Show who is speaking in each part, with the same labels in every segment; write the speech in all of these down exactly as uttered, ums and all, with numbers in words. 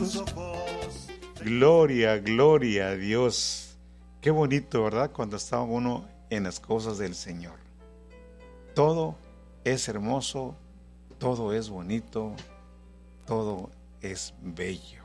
Speaker 1: Gloria, gloria a Dios. Qué bonito, ¿verdad? Cuando está uno en las cosas del Señor. Todo es hermoso, todo es bonito, todo es bello.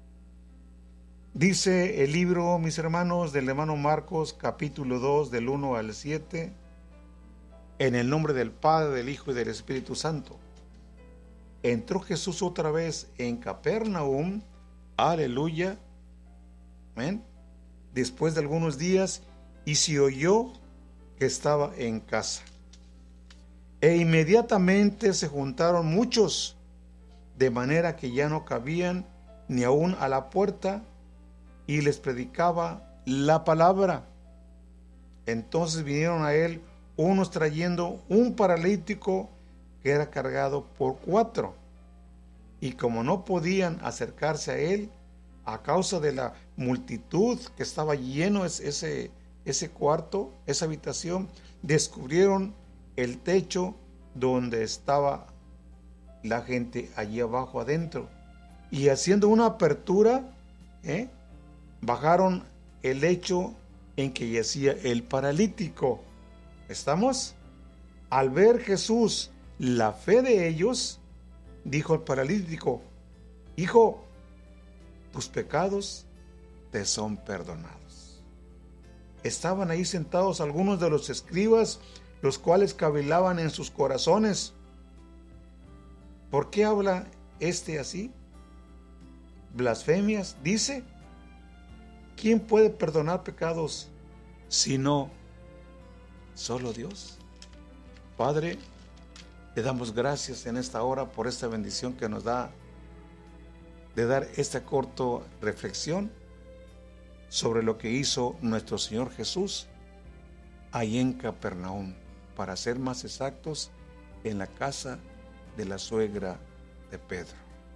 Speaker 1: Dice el libro, mis hermanos, del hermano Marcos, capítulo dos, del uno al siete, en el nombre del Padre, del Hijo y del Espíritu Santo. Entró Jesús otra vez en Capernaum, aleluya, amén, después de algunos días, y se oyó que estaba en casa. E inmediatamente se juntaron muchos, de manera que ya no cabían ni aún a la puerta, y les predicaba la palabra. Entonces vinieron a él unos trayendo un paralítico que era cargado por cuatro, y como no podían acercarse a él a causa de la multitud que estaba lleno ese, ese cuarto, esa habitación, descubrieron el techo donde estaba la gente allí abajo adentro, y haciendo una apertura, ¿eh? bajaron el lecho en que yacía el paralítico. ¿Estamos? Al ver Jesús la fe de ellos, dijo el paralítico: hijo, tus pecados te son perdonados. Estaban ahí sentados algunos de los escribas, los cuales cavilaban en sus corazones: ¿por qué habla este así? Blasfemias dice. ¿Quién puede perdonar pecados sino solo Dios? Padre, te damos gracias en esta hora por esta bendición que nos da de dar esta corta reflexión sobre lo que hizo nuestro Señor Jesús ahí en Capernaum, para ser más exactos, en la casa de la suegra de Pedro.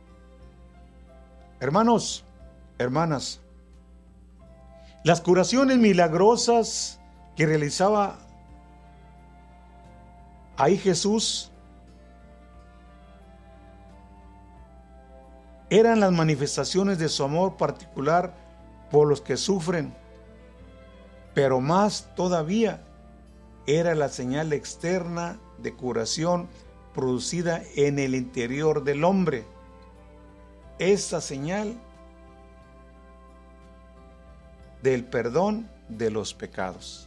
Speaker 1: Hermanos, hermanas, las curaciones milagrosas que realizaba ahí Jesús eran las manifestaciones de su amor particular por los que sufren, pero más todavía era la señal externa de curación producida en el interior del hombre. Esa señal del perdón de los pecados.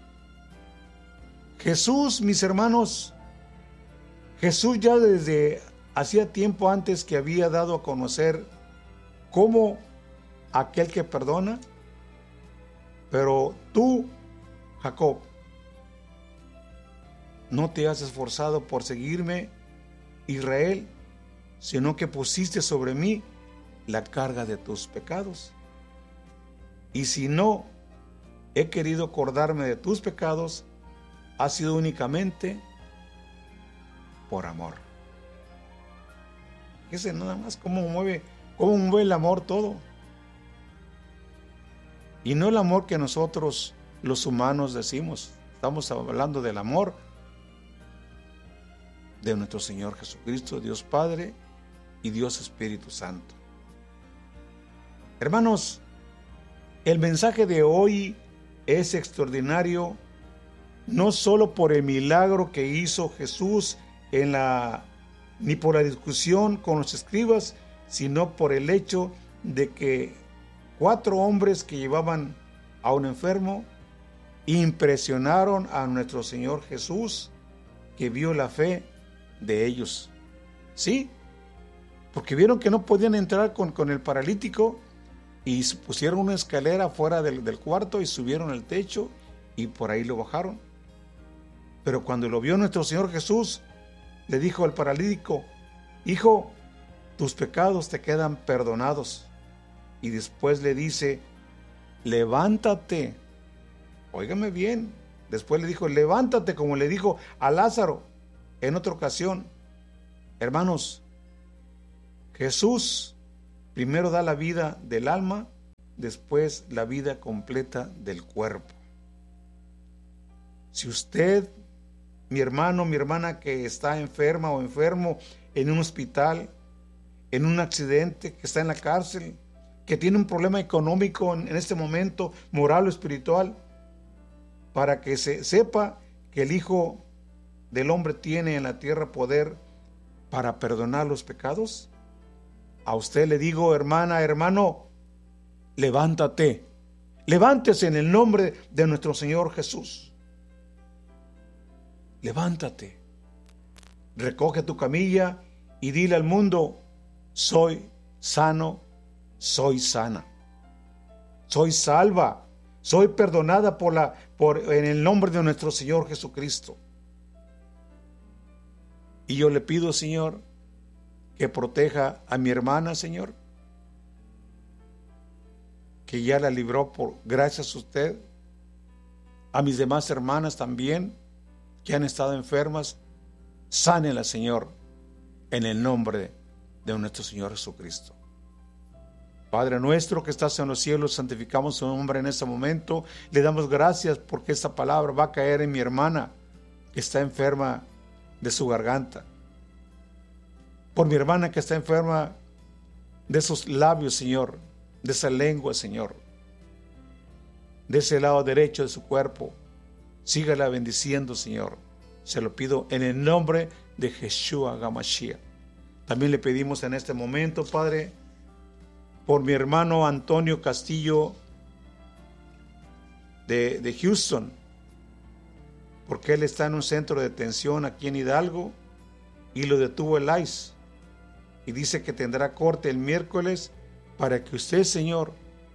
Speaker 1: Jesús, mis hermanos, Jesús ya desde hacía tiempo antes que había dado a conocer cómo aquel que perdona, pero tú, Jacob, no te has esforzado por seguirme, Israel, sino que pusiste sobre mí la carga de tus pecados. Y si no he querido acordarme de tus pecados, ha sido únicamente por amor. Fíjese nada más cómo mueve, cómo mueve el amor todo. Y no el amor que nosotros los humanos decimos. Estamos hablando del amor de nuestro Señor Jesucristo, Dios Padre y Dios Espíritu Santo. Hermanos, el mensaje de hoy es extraordinario, no solo por el milagro que hizo Jesús en la, ni por la discusión con los escribas, sino por el hecho de que cuatro hombres que llevaban a un enfermo impresionaron a nuestro Señor Jesús, que vio la fe de ellos. Sí, porque vieron que no podían entrar con, con el paralítico, y pusieron una escalera fuera del, del cuarto y subieron al techo y por ahí lo bajaron. Pero cuando lo vio nuestro Señor Jesús, le dijo al paralítico: hijo, tus pecados te quedan perdonados. Y después le dice: levántate. Óigame bien. Después le dijo: levántate, como le dijo a Lázaro en otra ocasión. Hermanos, Jesús primero da la vida del alma, después la vida completa del cuerpo. Si usted, mi hermano, mi hermana que está enferma o enfermo en un hospital, en un accidente, que está en la cárcel, que tiene un problema económico en, en este momento, moral o espiritual, para que se sepa que el Hijo del Hombre tiene en la tierra poder para perdonar los pecados. A usted le digo, hermana, hermano, levántate, levántese en el nombre de nuestro Señor Jesús. Levántate, recoge tu camilla y dile al mundo: soy sano, soy sana, soy salva, soy perdonada por la, por, en el nombre de nuestro Señor Jesucristo. Y yo le pido, Señor, que proteja a mi hermana, Señor, que ya la libró por gracias a usted, a mis demás hermanas también, que han estado enfermas. Sánela, Señor, en el nombre de nuestro Señor Jesucristo. Padre nuestro que estás en los cielos, santificamos su nombre en este momento. Le damos gracias porque esta palabra va a caer en mi hermana que está enferma de su garganta, por mi hermana que está enferma de esos labios, Señor, de esa lengua, Señor, de ese lado derecho de su cuerpo. Sígala bendiciendo, Señor. Se lo pido en el nombre de Yeshua HaMashiach. También le pedimos en este momento, Padre, por mi hermano Antonio Castillo de, de Houston, porque él está en un centro de detención aquí en Hidalgo y lo detuvo el I C E y dice que tendrá corte el miércoles para que usted, Señor,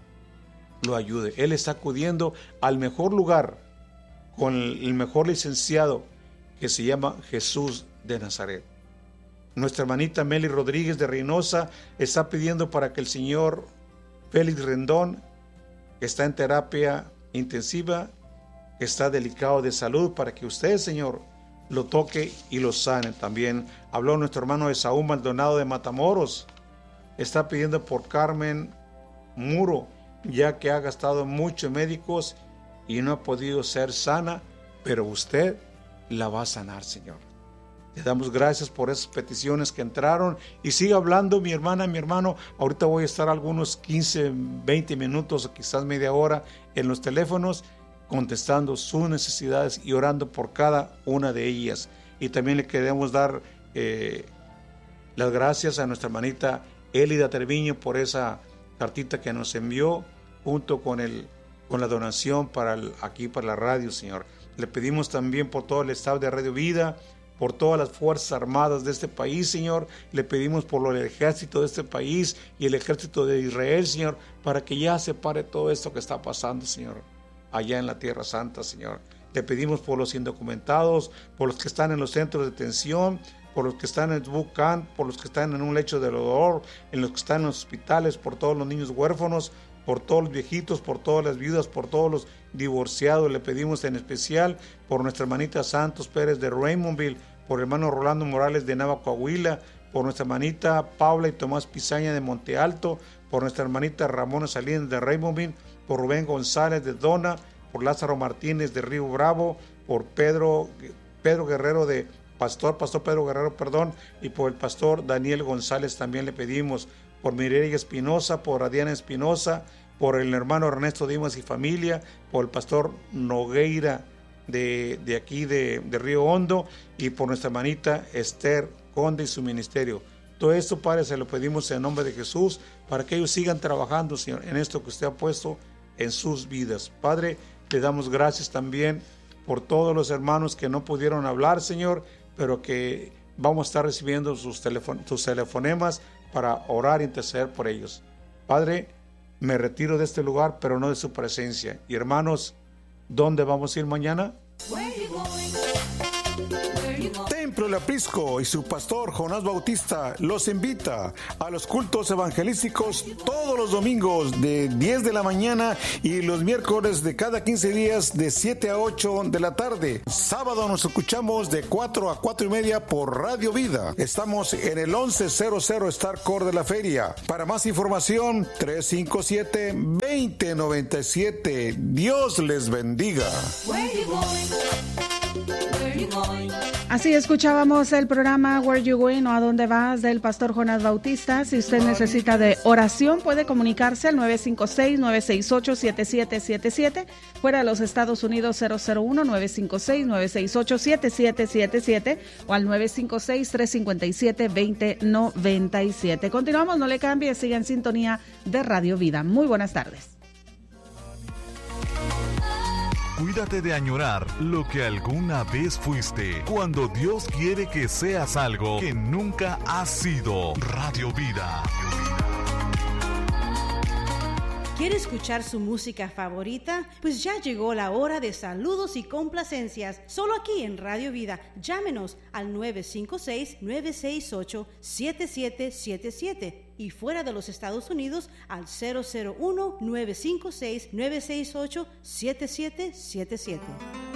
Speaker 1: lo ayude. Él está acudiendo al mejor lugar con el mejor licenciado, que se llama Jesús de Nazaret. Nuestra hermanita Meli Rodríguez de Reynosa está pidiendo para que el señor Félix Rendón, que está en terapia intensiva, que está delicado de salud, para que usted, Señor, lo toque y lo sane. También habló nuestro hermano Esaú Maldonado de Matamoros. Está pidiendo por Carmen Muro, ya que ha gastado mucho en médicos y no ha podido ser sana, pero usted la va a sanar, Señor. Le damos gracias por esas peticiones que entraron y siga hablando, mi hermana, mi hermano. Ahorita voy a estar algunos quince, veinte minutos o quizás media hora en los teléfonos contestando sus necesidades y orando por cada una de ellas. Y también le queremos dar eh, las gracias a nuestra hermanita Elida Terviño por esa cartita que nos envió junto con, el, con la donación para el, aquí para la radio, Señor. Le pedimos también por todo el staff de Radio Vida, por todas las fuerzas armadas de este país, Señor. Le pedimos por el ejército de este país y el ejército de Israel, Señor, para que ya se pare todo esto que está pasando, Señor, allá en la Tierra Santa, Señor. Le pedimos por los indocumentados, por los que están en los centros de detención, por los que están en el boot camp, por los que están en un lecho de dolor, en los que están en los hospitales, por todos los niños huérfanos, por todos los viejitos, por todas las viudas, por todos los divorciados. Le pedimos en especial por nuestra hermanita Santos Pérez de Raymondville, por el hermano Rolando Morales de Nava, Coahuila, por nuestra hermanita Paula y Tomás Pizaña de Monte Alto, por nuestra hermanita Ramona Salinas de Raymondville, por Rubén González de Dona, por Lázaro Martínez de Río Bravo, por Pedro, Pedro Guerrero de Pastor, Pastor Pedro Guerrero, perdón, y por el pastor Daniel González también le pedimos, por Mireya Espinosa, por Adriana Espinosa, por el hermano Ernesto Dimas y familia, por el pastor Nogueira de, de aquí de, de Río Hondo, y por nuestra hermanita Esther Conde y su ministerio. Todo esto, Padre, se lo pedimos en nombre de Jesús, para que ellos sigan trabajando, Señor, en esto que usted ha puesto en sus vidas. Padre, le damos gracias también por todos los hermanos que no pudieron hablar, Señor, pero que vamos a estar recibiendo sus, telefon- sus telefonemas para orar e interceder por ellos. Padre, me retiro de este lugar, pero no de su presencia. Y hermanos, ¿dónde vamos a ir mañana? Templo El Aprisco y su pastor Jonás Bautista los invita a los cultos evangelísticos todos los domingos de diez de la mañana y los miércoles de cada quince días de siete a ocho de la tarde. Sábado nos escuchamos de cuatro a cuatro y media por Radio Vida. Estamos en el once cero cero Star Core de la Feria. Para más información, tres cinco siete, dos cero nueve siete. Dios les bendiga. Where you going? Where you
Speaker 2: Así escuchábamos el programa Where You Going o A Dónde Vas del pastor Jonás Bautista. Si usted necesita de oración, puede comunicarse al nueve cinco seis, nueve seis ocho, siete siete siete siete. Fuera de los Estados Unidos, cero cero uno, nueve cinco seis, nueve seis ocho, siete siete siete siete o al nueve cinco seis, tres cinco siete, dos cero nueve siete. Continuamos, no le cambie, siga en sintonía de Radio Vida. Muy buenas tardes.
Speaker 3: Cuídate de añorar lo que alguna vez fuiste, cuando Dios quiere que seas algo que nunca has sido. Radio Vida.
Speaker 4: ¿Quiere escuchar su música favorita? Pues ya llegó la hora de saludos y complacencias, solo aquí en Radio Vida. Llámenos al nueve cinco seis, nueve seis ocho, siete siete siete siete y fuera de los Estados Unidos al cero cero uno, nueve cinco seis, nueve seis ocho, siete siete siete siete.